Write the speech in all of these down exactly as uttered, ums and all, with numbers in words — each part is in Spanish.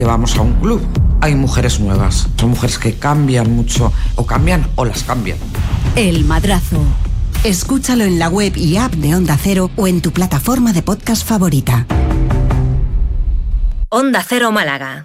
Vamos a un club, hay mujeres nuevas, son mujeres que cambian mucho, o cambian o las cambian. El Madrazo. Escúchalo en la web y app de Onda Cero o en tu plataforma de podcast favorita. Onda Cero Málaga.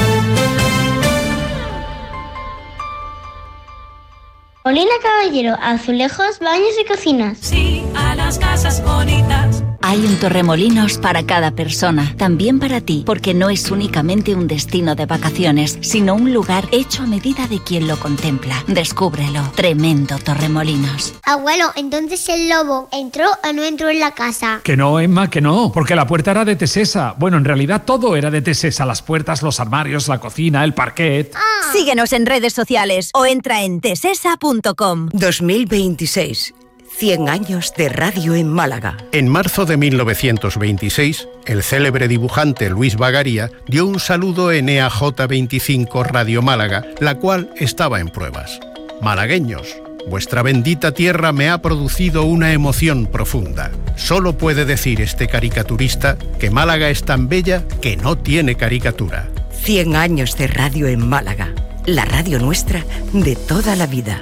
Molina Caballero, azulejos, baños y cocinas. Sí, a las casas bonitas. Hay un Torremolinos para cada persona, también para ti, porque no es únicamente un destino de vacaciones, sino un lugar hecho a medida de quien lo contempla. Descúbrelo. Tremendo Torremolinos. Abuelo, entonces el lobo entró o no entró en la casa. Que no, Emma, que no, porque la puerta era de Tesesa. Bueno, en realidad todo era de Tesesa, las puertas, los armarios, la cocina, el parquet. Ah. Síguenos en redes sociales o entra en tesesa punto com. dos mil veintiséis. cien años de radio en Málaga. En marzo de mil novecientos veintiséis, el célebre dibujante Luis Bagaría dio un saludo en E A J veinticinco Radio Málaga, la cual estaba en pruebas. Malagueños, vuestra bendita tierra me ha producido una emoción profunda. Solo puede decir este caricaturista que Málaga es tan bella que no tiene caricatura. cien años de radio en Málaga. La radio nuestra de toda la vida.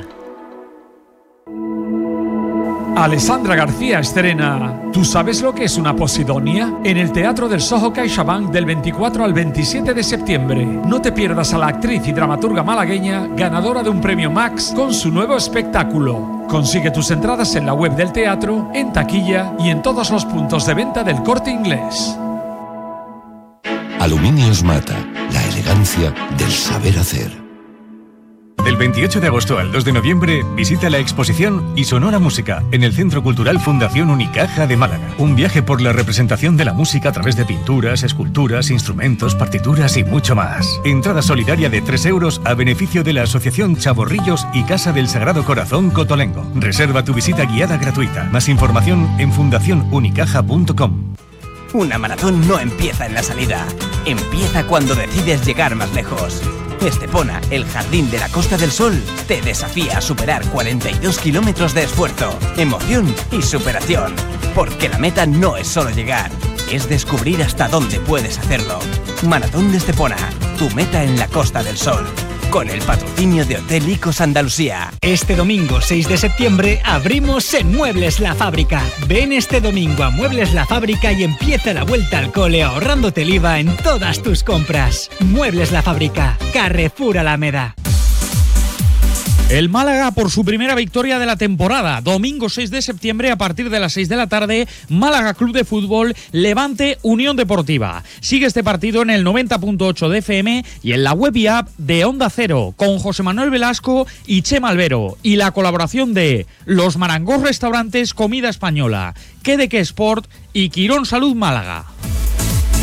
Alessandra García estrena ¿Tú sabes lo que es una posidonia? En el Teatro del Soho CaixaBank del veinticuatro al veintisiete de septiembre. No te pierdas a la actriz y dramaturga malagueña ganadora de un premio Max con su nuevo espectáculo. Consigue tus entradas en la web del teatro, en taquilla y en todos los puntos de venta del Corte Inglés. Aluminios Mata, la elegancia del saber hacer. Del veintiocho de agosto al dos de noviembre, visita la exposición Y Sonora Música en el Centro Cultural Fundación Unicaja de Málaga. Un viaje por la representación de la música a través de pinturas, esculturas, instrumentos, partituras y mucho más. Entrada solidaria de tres euros a beneficio de la Asociación Chavorrillos y Casa del Sagrado Corazón Cotolengo. Reserva tu visita guiada gratuita. Más información en fundación unicaja punto com. Una maratón no empieza en la salida, empieza cuando decides llegar más lejos. Estepona, el jardín de la Costa del Sol, te desafía a superar cuarenta y dos kilómetros de esfuerzo, emoción y superación. Porque la meta no es solo llegar, es descubrir hasta dónde puedes hacerlo. Maratón de Estepona, tu meta en la Costa del Sol. Con el patrocinio de Hotel Icos Andalucía. Este domingo seis de septiembre abrimos en Muebles La Fábrica. Ven este domingo a Muebles La Fábrica y empieza la vuelta al cole ahorrándote el I V A en todas tus compras. Muebles La Fábrica, Carrefour Alameda. El Málaga por su primera victoria de la temporada. Domingo seis de septiembre a partir de las seis de la tarde, Málaga Club de Fútbol, Levante Unión Deportiva. Sigue este partido en el noventa punto ocho de F M y en la web y app de Onda Cero con José Manuel Velasco y Chema Albero y la colaboración de Los Marangos Restaurantes Comida Española, Que de Que Sport y Quirón Salud Málaga.